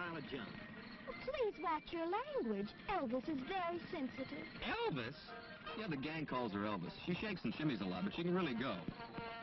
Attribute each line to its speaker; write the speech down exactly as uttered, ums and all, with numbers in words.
Speaker 1: pile of junk.
Speaker 2: Well, please watch your language. Elvis is very sensitive.
Speaker 3: Elvis? Yeah, the gang calls her Elvis. She shakes and shimmies a lot, but she can really go.